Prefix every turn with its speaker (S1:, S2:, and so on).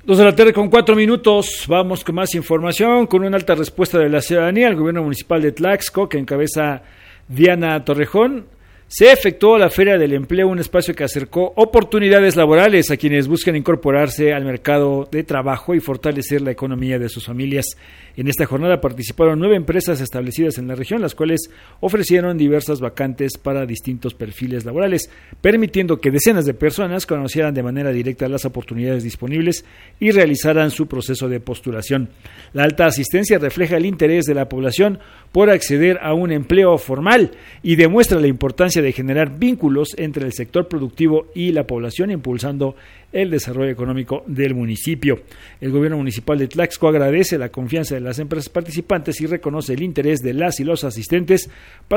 S1: 2:04 p.m. Vamos con más información. Con una alta respuesta de la ciudadanía, el gobierno municipal de Tlaxco, que encabeza Diana Torrejón, se efectuó la Feria del Empleo, un espacio que acercó oportunidades laborales a quienes buscan incorporarse al mercado de trabajo y fortalecer la economía de sus familias. En esta jornada participaron 9 empresas establecidas en la región, las cuales ofrecieron diversas vacantes para distintos perfiles laborales, permitiendo que decenas de personas conocieran de manera directa las oportunidades disponibles y realizaran su proceso de postulación. La alta asistencia refleja el interés de la población por acceder a un empleo formal y demuestra la importancia de generar vínculos entre el sector productivo y la población, impulsando el desarrollo económico del municipio. El gobierno municipal de Tlaxco agradece la confianza de las empresas participantes y reconoce el interés de las y los asistentes para